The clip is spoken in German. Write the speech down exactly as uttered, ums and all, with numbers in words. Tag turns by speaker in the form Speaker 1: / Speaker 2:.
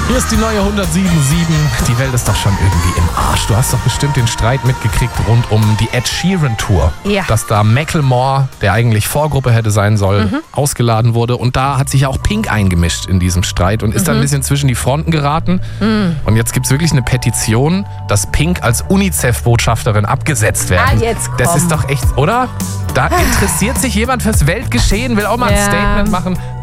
Speaker 1: Hier ist die neue hundertsieben Komma sieben. Die Welt ist doch schon irgendwie im Arsch. Du hast doch bestimmt den Streit mitgekriegt rund um die Ed Sheeran Tour.
Speaker 2: Ja.
Speaker 1: Dass da Macklemore, der eigentlich Vorgruppe hätte sein sollen, mhm. ausgeladen wurde. Und da hat sich auch Pink eingemischt in diesem Streit und ist mhm. da ein bisschen zwischen die Fronten geraten. Mhm. Und jetzt gibt es wirklich eine Petition, dass Pink als UNICEF-Botschafterin abgesetzt werden.
Speaker 2: Ah, jetzt komm.
Speaker 1: Das ist doch echt, oder? Da interessiert sich jemand fürs Weltgeschehen, will auch mal ein
Speaker 2: ja.
Speaker 1: Statement machen.